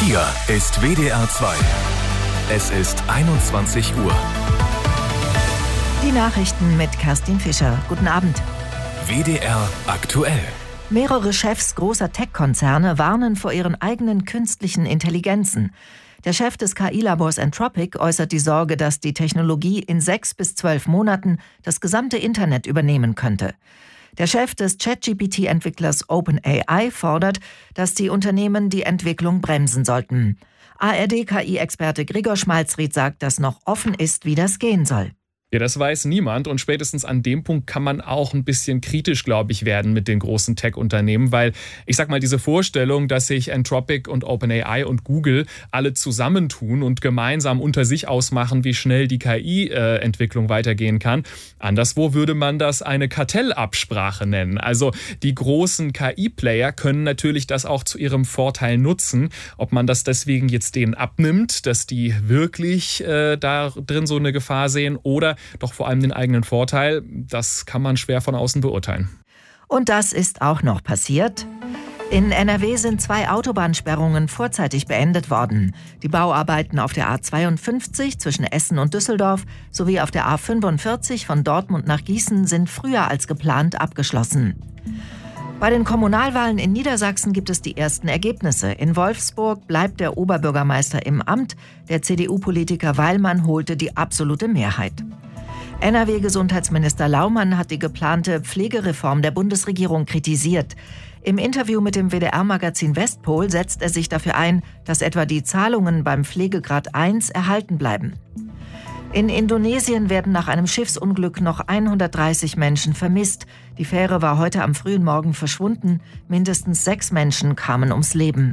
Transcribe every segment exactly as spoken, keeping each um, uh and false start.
Hier ist W D R zwei. Es ist einundzwanzig Uhr. Die Nachrichten mit Kerstin Fischer. Guten Abend. W D R aktuell. Mehrere Chefs großer Tech-Konzerne warnen vor ihren eigenen künstlichen Intelligenzen. Der Chef des K I-Labors Anthropic äußert die Sorge, dass die Technologie in sechs bis zwölf Monaten das gesamte Internet übernehmen könnte. Der Chef des ChatGPT-Entwicklers OpenAI fordert, dass die Unternehmen die Entwicklung bremsen sollten. A R D-K I-Experte Gregor Schmalzried sagt, dass noch offen ist, wie das gehen soll. Ja, das weiß niemand und spätestens an dem Punkt kann man auch ein bisschen kritisch, glaube ich, werden mit den großen Tech-Unternehmen, weil ich sag mal, diese Vorstellung, dass sich Anthropic und OpenAI und Google alle zusammentun und gemeinsam unter sich ausmachen, wie schnell die K I-Entwicklung weitergehen kann. Anderswo würde man das eine Kartellabsprache nennen. Also die großen K I-Player können natürlich das auch zu ihrem Vorteil nutzen. Ob man das deswegen jetzt denen abnimmt, dass die wirklich äh, da drin so eine Gefahr sehen oder doch vor allem den eigenen Vorteil, das kann man schwer von außen beurteilen. Und das ist auch noch passiert. In N R W sind zwei Autobahnsperrungen vorzeitig beendet worden. Die Bauarbeiten auf der A zweiundfünfzig zwischen Essen und Düsseldorf sowie auf der A fünfundvierzig von Dortmund nach Gießen sind früher als geplant abgeschlossen. Bei den Kommunalwahlen in Niedersachsen gibt es die ersten Ergebnisse. In Wolfsburg bleibt der Oberbürgermeister im Amt. Der C D U-Politiker Weilmann holte die absolute Mehrheit. N R W-Gesundheitsminister Laumann hat die geplante Pflegereform der Bundesregierung kritisiert. Im Interview mit dem W D R-Magazin Westpol setzt er sich dafür ein, dass etwa die Zahlungen beim Pflegegrad eins erhalten bleiben. In Indonesien werden nach einem Schiffsunglück noch hundertdreißig Menschen vermisst. Die Fähre war heute am frühen Morgen verschwunden. Mindestens sechs Menschen kamen ums Leben.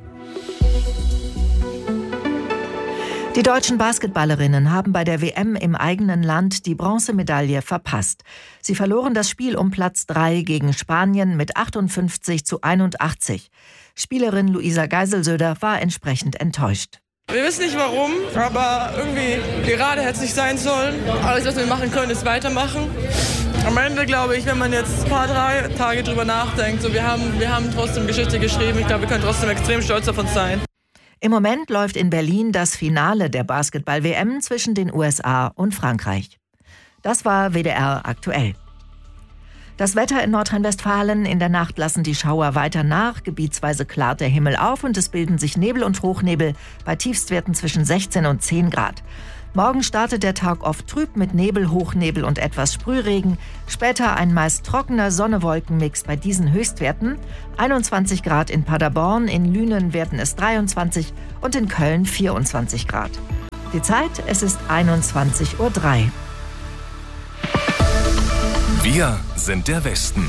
Die deutschen Basketballerinnen haben bei der W M im eigenen Land die Bronzemedaille verpasst. Sie verloren das Spiel um Platz drei gegen Spanien mit achtundfünfzig zu einundachtzig. Spielerin Luisa Geiselsöder war entsprechend enttäuscht. Wir wissen nicht warum, aber irgendwie gerade hätte es nicht sein sollen. Alles, was wir machen können, ist weitermachen. Am Ende glaube ich, wenn man jetzt ein paar drei Tage drüber nachdenkt, so wir haben, wir haben trotzdem Geschichte geschrieben. Ich glaube, wir können trotzdem extrem stolz auf uns sein. Im Moment läuft in Berlin das Finale der Basketball-W M zwischen den U S A und Frankreich. Das war W D R aktuell. Das Wetter in Nordrhein-Westfalen: In der Nacht lassen die Schauer weiter nach. Gebietsweise klart der Himmel auf und es bilden sich Nebel und Hochnebel bei Tiefstwerten zwischen sechzehn und zehn Grad. Morgen startet der Tag oft trüb mit Nebel, Hochnebel und etwas Sprühregen. Später ein meist trockener Sonne-Wolken-Mix bei diesen Höchstwerten. einundzwanzig Grad in Paderborn, in Lünen werden es dreiundzwanzig und in Köln vierundzwanzig Grad. Die Zeit: Es ist einundzwanzig Uhr drei. Wir sind der Westen.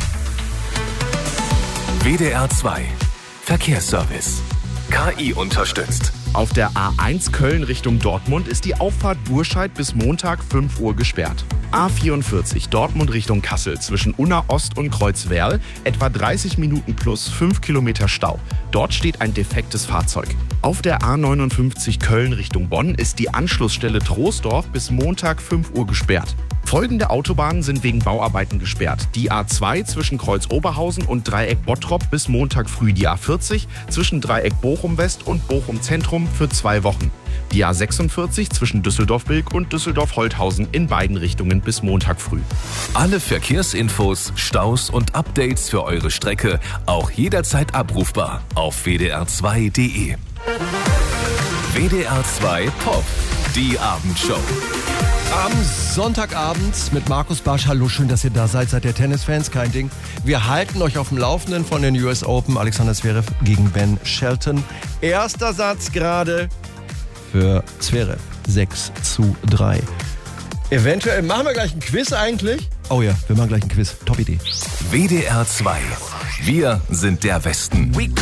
W D R zwei. Verkehrsservice. K I unterstützt. Auf der A eins Köln Richtung Dortmund ist die Auffahrt Burscheid bis Montag fünf Uhr gesperrt. A vierundvierzig Dortmund Richtung Kassel zwischen Unna Ost und Kreuzwerl etwa dreißig Minuten plus fünf Kilometer Stau. Dort steht ein defektes Fahrzeug. Auf der A neunundfünfzig Köln Richtung Bonn ist die Anschlussstelle Troisdorf bis Montag fünf Uhr gesperrt. Folgende Autobahnen sind wegen Bauarbeiten gesperrt. Die A zwei zwischen Kreuz Oberhausen und Dreieck Bottrop bis Montag früh. Die A vierzig zwischen Dreieck Bochum West und Bochum Zentrum für zwei Wochen. Die A sechsundvierzig zwischen Düsseldorf-Bilk und Düsseldorf-Holthausen in beiden Richtungen bis Montag früh. Alle Verkehrsinfos, Staus und Updates für eure Strecke auch jederzeit abrufbar auf w d r zwei punkt d e. W D R zwei Pop, die Abendshow. Am Sonntagabend mit Markus Barsch. Hallo, schön, dass ihr da seid. Seid ihr Tennisfans? Kein Ding. Wir halten euch auf dem Laufenden von den U S Open. Alexander Zverev gegen Ben Shelton. Erster Satz gerade für Zverev. sechs zu drei. Eventuell machen wir gleich ein Quiz eigentlich. Oh ja, wir machen gleich ein Quiz. Top Idee. W D R zwei. Wir sind der Westen.